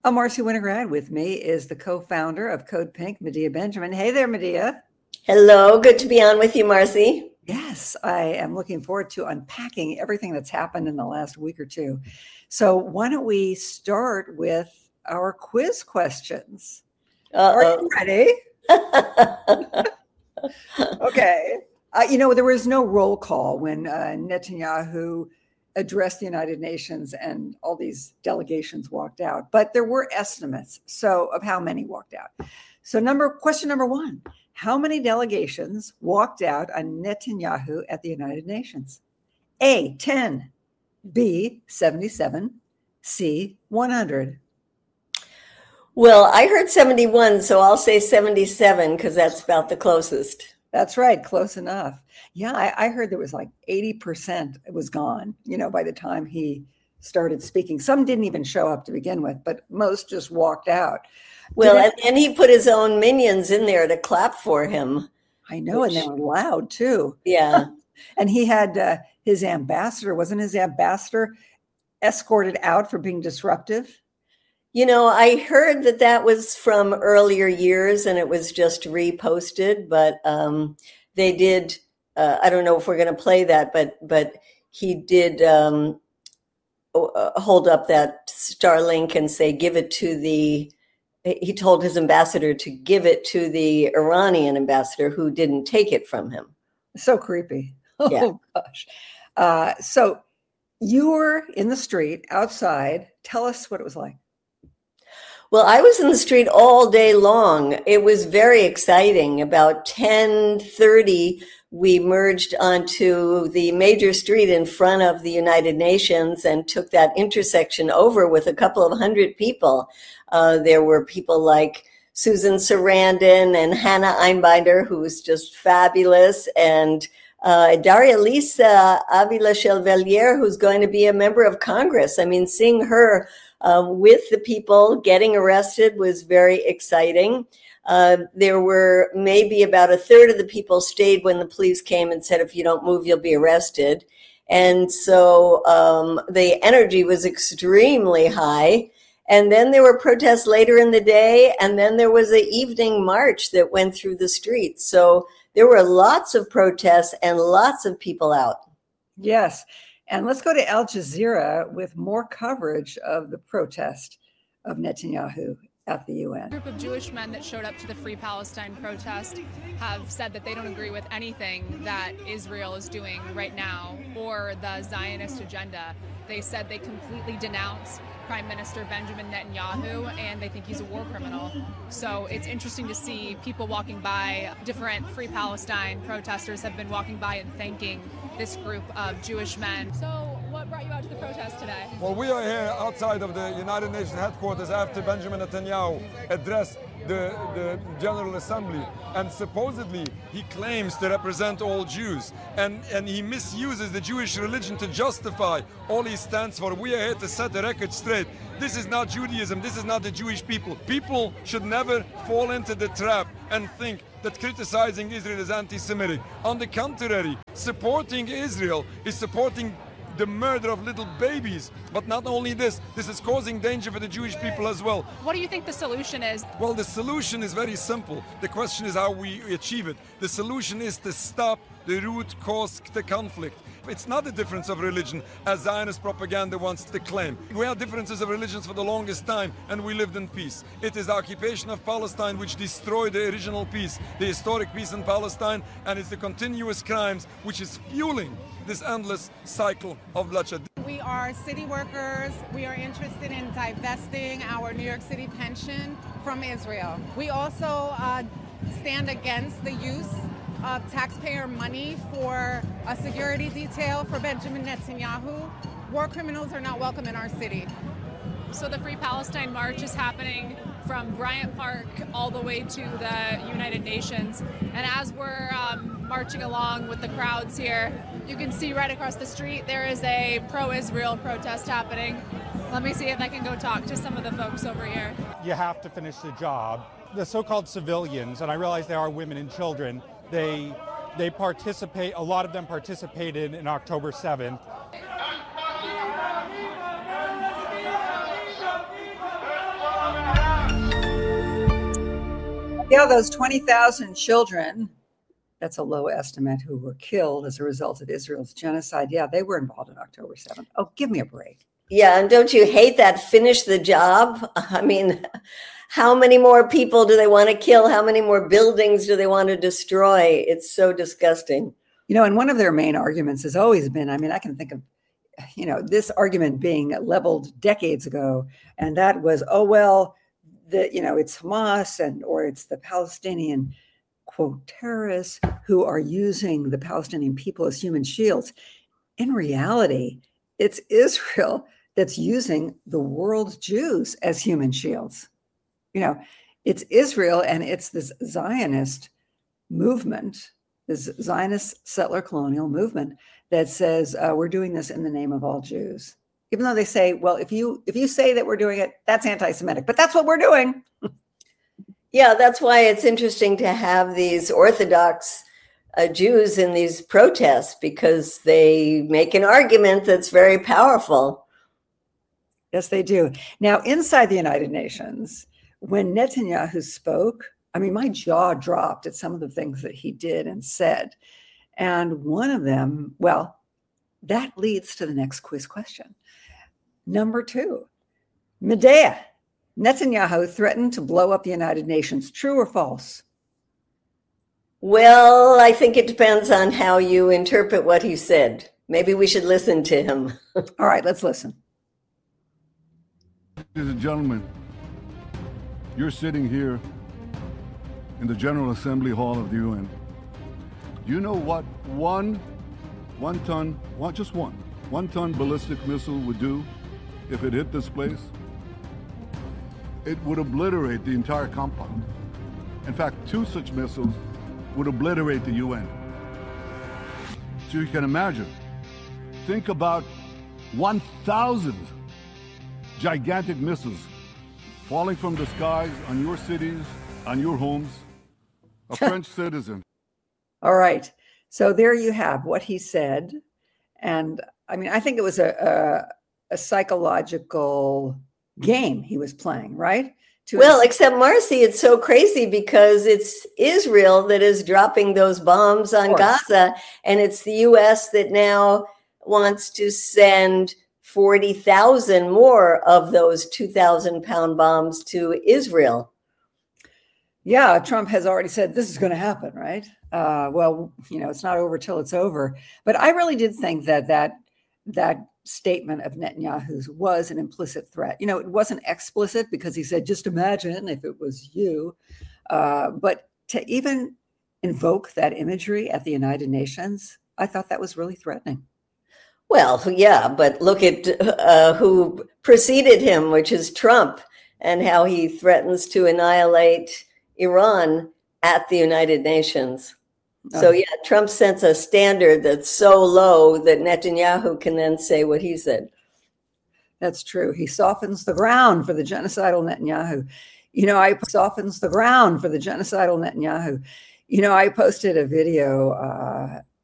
I'm Marcy Winograd. With me is the co-founder of Code Pink, Medea Benjamin. Hey there, Medea. Hello, good to be on with you, Marcy. Yes, I am looking forward to unpacking everything that's happened in the last week or two. So why don't we start with our quiz questions? Are you ready? Okay. There was no roll call when Netanyahu addressed the United Nations and all these delegations walked out, but there were estimates of how many walked out. So question number one, how many delegations walked out on Netanyahu at the United Nations? A, 10, B, 77, C, 100. Well, I heard 71, so I'll say 77 because that's about the closest. That's right. Close enough. Yeah, I heard there was like 80% was gone, by the time he started speaking. Some didn't even show up to begin with, but most just walked out. Well, and he put his own minions in there to clap for him. I know, and they were loud too. Yeah. And he had his ambassador, wasn't his ambassador escorted out for being disruptive? I heard that was from earlier years and it was just reposted, but they did, I don't know if we're going to play that, but he did hold up that Starlink and say, he told his ambassador to give it to the Iranian ambassador who didn't take it from him. So creepy. Yeah. Oh, gosh. So you were in the street outside. Tell us what it was like. Well, I was in the street all day long. It was very exciting. About 10:30, we merged onto the major street in front of the United Nations and took that intersection over with a couple of hundred people. There were people like Susan Sarandon and Hannah Einbinder, who was just fabulous, and Daria Lisa Avila Chevalier, who's going to be a member of Congress. I mean, seeing her with the people getting arrested was very exciting. There were maybe about a third of the people stayed when the police came and said, if you don't move, you'll be arrested. And so the energy was extremely high. And then there were protests later in the day. And then there was an evening march that went through the streets. So there were lots of protests and lots of people out. Yes. And let's go to Al Jazeera with more coverage of the protest of Netanyahu at the UN. A group of Jewish men that showed up to the Free Palestine protest have said that they don't agree with anything that Israel is doing right now or the Zionist agenda. They said they completely denounce Prime Minister Benjamin Netanyahu, and they think he's a war criminal. So it's interesting to see people walking by. Different Free Palestine protesters have been walking by and thanking this group of Jewish men. So what brought you out to the protest today? Well, we are here outside of the United Nations headquarters after Benjamin Netanyahu addressed the General Assembly, and supposedly he claims to represent all Jews, and he misuses the Jewish religion to justify all he stands for. We are here to set the record straight. This is not Judaism, this is not the Jewish people. People should never fall into the trap and think that criticizing Israel is anti-Semitic. On the contrary, supporting Israel is supporting the murder of little babies. But not only this is causing danger for the Jewish people as well. What do you think the solution is? Well, the solution is very simple. The question is how we achieve it. The solution is to stop the root cause, the conflict. It's not a difference of religion, as Zionist propaganda wants to claim. We had differences of religions for the longest time, and we lived in peace. It is the occupation of Palestine which destroyed the original peace, the historic peace in Palestine, and it's the continuous crimes which is fueling this endless cycle of bloodshed. We are city workers. We are interested in divesting our New York City pension from Israel. We also stand against the use of taxpayer money for a security detail for Benjamin Netanyahu. War criminals are not welcome in our city. So the Free Palestine March is happening from Bryant Park all the way to the United Nations. And as we're marching along with the crowds here, you can see right across the street there is a pro-Israel protest happening. Let me see if I can go talk to some of the folks over here. You have to finish the job. The so-called civilians, and I realize they are women and children, they participate, a lot of them participated in October 7th. Yeah, those 20,000 children, that's a low estimate, who were killed as a result of Israel's genocide. Yeah, they were involved in October 7th. Oh, give me a break. Yeah, and don't you hate that finish the job? I mean, how many more people do they want to kill? How many more buildings do they want to destroy? It's so disgusting. You know, and one of their main arguments has always been, I mean, I can think of, you know, this argument being leveled decades ago, and that was, oh, well, it's Hamas or it's the Palestinian, quote, terrorists who are using the Palestinian people as human shields. In reality, it's Israel that's using the world's Jews as human shields. You know, it's Israel and it's this Zionist movement, this Zionist settler colonial movement that says we're doing this in the name of all Jews. Even though they say, well, if you say that we're doing it, that's anti-Semitic, but that's what we're doing. Yeah, that's why it's interesting to have these Orthodox Jews in these protests, because they make an argument that's very powerful. Yes, they do. Now, inside the United Nations, when Netanyahu spoke, I mean, my jaw dropped at some of the things that he did and said. And one of them, well, that leads to the next quiz question. Number 2, Medea. Netanyahu threatened to blow up the United Nations. True or false? Well, I think it depends on how you interpret what he said. Maybe we should listen to him. All right, let's listen. Ladies and gentlemen, you're sitting here in the General Assembly Hall of the UN. Do you know what one ton ballistic missile would do if it hit this place? It would obliterate the entire compound. In fact, 2 such missiles would obliterate the UN. So you can imagine, think about 1,000 gigantic missiles falling from the skies on your cities, on your homes, a French citizen. All right. So there you have what he said. And I mean, I think it was a psychological game he was playing, right? Well, except Marcy, it's so crazy because it's Israel that is dropping those bombs on Gaza, and it's the U.S. that now wants to send 40,000 more of those 2,000-pound bombs to Israel. Yeah, Trump has already said this is going to happen, right? Well, you know, it's not over till it's over. But I really did think that statement of Netanyahu's was an implicit threat. You know, it wasn't explicit because he said, just imagine if it was you. But to even invoke that imagery at the United Nations, I thought that was really threatening. Well, yeah, but look at who preceded him, which is Trump, and how he threatens to annihilate Iran at the United Nations. So, yeah, Trump sets a standard that's so low that Netanyahu can then say what he said. That's true. He softens the ground for the genocidal Netanyahu. I posted a video